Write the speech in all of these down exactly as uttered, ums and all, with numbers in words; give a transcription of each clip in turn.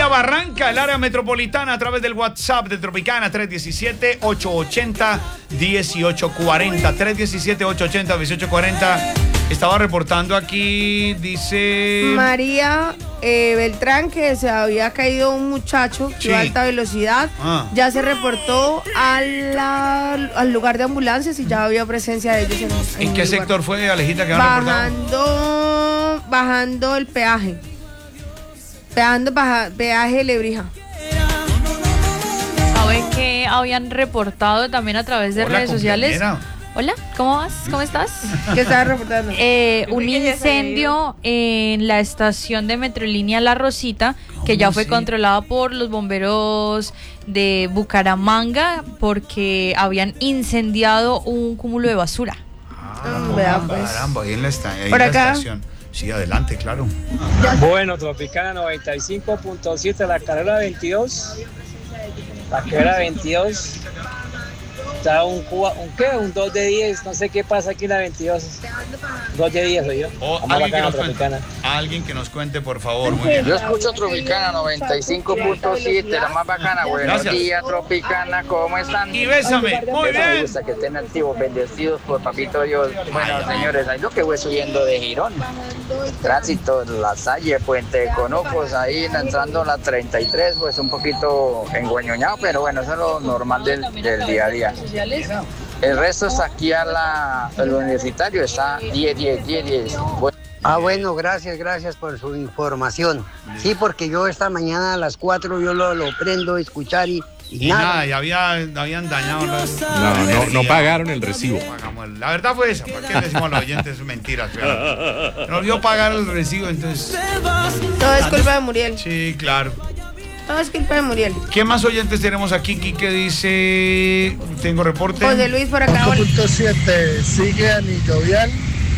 Florida, Barranca, el área metropolitana, a través del WhatsApp de Tropicana, tres uno siete, ocho ocho cero, uno ocho cuatro cero, tres uno siete, ocho ocho cero, uno ocho cuatro cero. Estaba reportando aquí, dice... María eh, Beltrán, que se había caído un muchacho Sí. de alta velocidad. Ah. Ya se reportó a la- al lugar de ambulancias y ya había presencia de ellos en, ¿En en qué el lugar. sector fue, Alejita, que han reportado? Bajando, bajando el peaje. Bajando baja, peaje Lebrija. ¿Saben que habían reportado también a través de Hola, redes sociales? compañera. Hola, ¿cómo vas? ¿Cómo estás? ¿Qué estaba reportando? Eh, un incendio en la estación de Metrolínea La Rosita, que ya fue así? controlada por los bomberos de Bucaramanga porque habían incendiado un cúmulo de basura. Ah, Vea, pues. caramba, ahí en la, esta- ahí Por en la acá. estación. Sí, adelante, claro. Bueno, Tropicana noventa y cinco punto siete, la carrera veintidós. La carrera veintidós. Está un Cuba, ¿un qué? Un dos de diez, no sé qué pasa aquí en la veintidós. dos de diez soy yo. O Vamos alguien, que bacana, nos cuente, Tropicana. alguien que nos cuente, por favor. Muy bien. Yo escucho Tropicana noventa y cinco punto siete, la más bacana. Buenos Gracias. días, Tropicana, ¿cómo están? Y bésame. Muy Eso me bien. gusta, que estén activos, bendecidos por Papito Dios. Bueno, señores, ahí lo que voy subiendo de Girón. Tránsito, La Salle, Puente de Conocos, ahí entrando la treinta y tres, pues un poquito enguañoñado, pero bueno, eso es lo normal del, del día a día. El resto está aquí a la, al universitario, está diez, diez, diez, diez. Bueno. Ah, bueno, gracias, gracias por su información. Sí, porque yo esta mañana a las cuatro yo lo, lo prendo a escuchar y, y Y nada. nada, ya había, habían dañado la, No, no, no pagaron el recibo. pagamos el- La verdad fue esa. ¿Por qué le decimos a los oyentes mentiras? Claro. Nos dio pagar el recibo, entonces. Todo es culpa de Muriel. Sí, claro. Todo es culpa de Muriel. ¿Qué más oyentes tenemos aquí? Quique dice. Tengo reporte. José Luis por acá. hola. punto siete, sigue a mi jovial,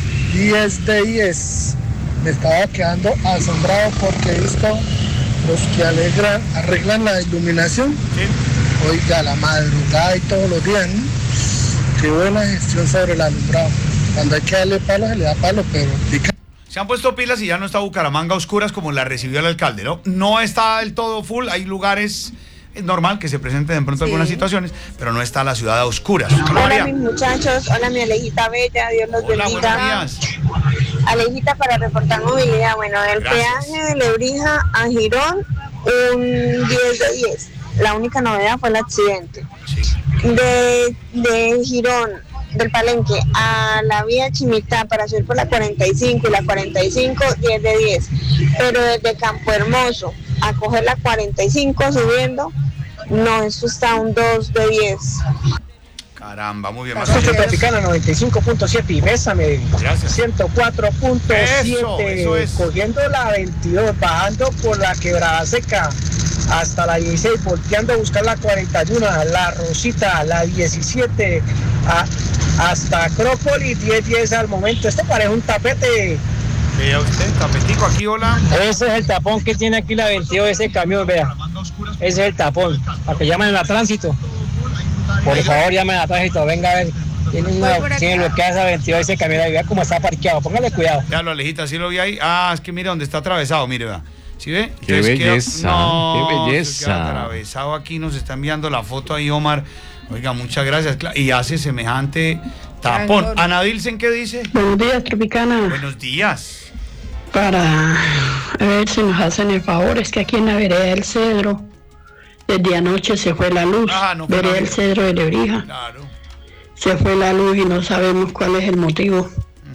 diez de diez. Me estaba quedando asombrado porque he visto los que alegran, arreglan la iluminación. Sí. Oiga, la madrugada y todos los días, ¿no? Qué buena gestión sobre el alumbrado. Cuando hay que darle palo, se le da palo, pero pica. Se han puesto pilas y ya no está Bucaramanga a oscuras como la recibió el alcalde, ¿no? No está del todo full, hay lugares, es normal que se presenten de pronto Sí. algunas situaciones, pero no está la ciudad a oscuras. Hola, Hola María. mis muchachos, hola mi Alejita Bella, Dios los Hola, bendiga. buenos días. Alejita para reportar movilidad, bueno, del Gracias. peaje de Lebrija a Girón, un diez de diez. La única novedad fue el accidente. Sí. De, de Girón, del Palenque a la vía Chimitá para subir por la cuarenta y cinco y la cuarenta y cinco, diez de diez. Pero desde Campo Hermoso a coger la cuarenta y cinco subiendo, no, eso está un dos de diez. Caramba, muy bien. Más Escucho Tropicana noventa y cinco punto siete y bésame. Gracias. ciento cuatro punto siete. Eso, eso es. Cogiendo la veintidós, bajando por la Quebrada Seca hasta la dieciséis, volteando a buscar la cuarenta y uno, la Rosita, la diecisiete, a- hasta Acrópolis, diez diez al momento. Esto parece un tapete. Vea usted, tapetico aquí, hola. Ese es el tapón que tiene aquí la veintidós, ese camión, vea. Ese es el tapón, para que llamen a tránsito. Por favor, llamen a tránsito, venga a ver. Tiene, una, Voy por acá. tiene lo que hace veintidós ese camión ahí, vea cómo está parqueado, póngale cuidado. Ya lo Alejita, ¿sí lo vi ahí? Ah, es que mire dónde está atravesado, mire, vea. ¿Sí ve? Qué Entonces queda- belleza, no, qué se belleza. queda atravesado aquí, nos está enviando la foto ahí, Omar. Oiga, muchas gracias. Cla- Y hace semejante tapón. Trancón. Ana Dilsen, ¿qué dice? Buenos días, Tropicana. Buenos días. Para ver si nos hacen el favor, es que aquí en la vereda del Cedro, desde anoche se fue la luz. Ah, no fue vereda la del luz. Cedro de Lebrija. Claro. Se fue la luz y no sabemos cuál es el motivo.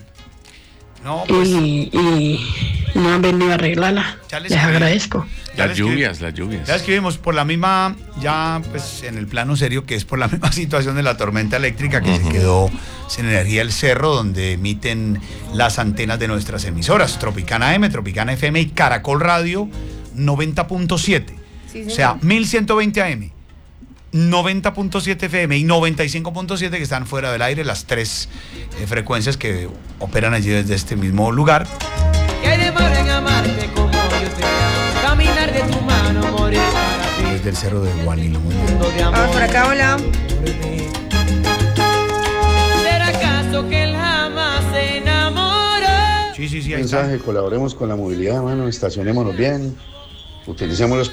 No, pues Y, y no han venido a arreglarla. Ya les Les escribí. agradezco. ya Las le escribí- lluvias, las lluvias. Ya escribimos por la misma, ya pues en el plano serio, que es por la misma situación de la tormenta eléctrica que se quedó sin energía el cerro donde emiten las antenas de nuestras emisoras, Tropicana M, Tropicana F M y Caracol Radio noventa punto siete. Sí, O señor. sea, mil ciento veinte A M, noventa punto siete F M y noventa y cinco punto siete que están fuera del aire, las tres eh, frecuencias que operan allí desde este mismo lugar. Que hay de malo en amarte como yo te amo, caminar de tu mano, morir para ti. Desde el cerro de Guanilo. Muy bien. Mundo de amor. Vamos por acá, hola. ¿Será acaso que él jamás se enamoró? Sí, sí, sí, ahí está. Mensaje, colaboremos con la movilidad, mano, estacionémonos bien, utilicemos los